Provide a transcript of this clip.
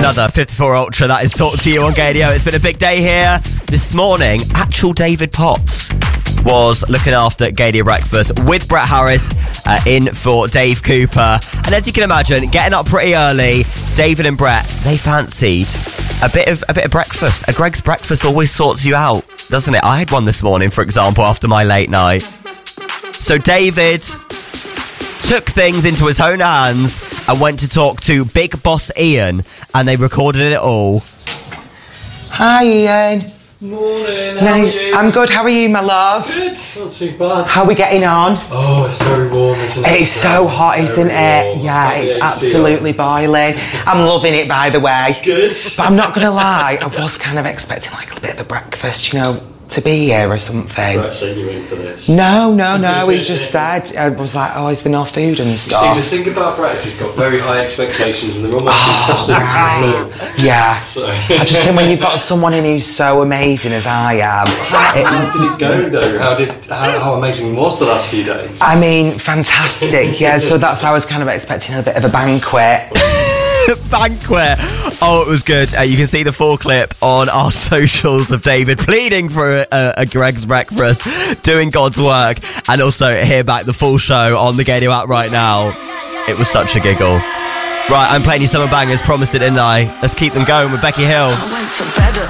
Another 54 Ultra, that is Talk to You on Gadio. It's been a big day here. This morning, actual David Potts was looking after Gadio Breakfast with Brett Harris in for Dave Cooper. And as you can imagine, getting up pretty early, David and Brett, they fancied a bit of breakfast. A Greg's breakfast always sorts you out, doesn't it? I had one this morning, for example, after my late night. So David took things into his own hands and went to talk to Big Boss Ian, and they recorded it all. Hi, Ian. Morning, how are you? I'm good, how are you, my love? Good, not too bad. How are we getting on? Oh, it's very warm, isn't it? It's so hot, isn't it? Yeah, it's absolutely boiling. I'm loving it, by the way. Good. But I'm not going to lie, I was kind of expecting like a bit of a breakfast, you know, to be here or something. Right, so you in for this? No, he just said, I was like, oh, is there no food and stuff? See, the thing about Brett is he's got very high expectations and they're almost impossible to fulfill. Yeah. So. I just think when you've got someone in who's so amazing as I am. How did it go though? How amazing was the last few days? I mean, fantastic, yeah, so that's why I was kind of expecting a bit of a banquet. Banquet. Oh, it was good. You can see the full clip on our socials of David pleading for a Greg's breakfast, doing God's work, and also hear back the full show on the Gadio app right now. It was such a giggle. Right, I'm playing you summer bangers, promised it, didn't I? Let's keep them going with Becky Hill. I went for better.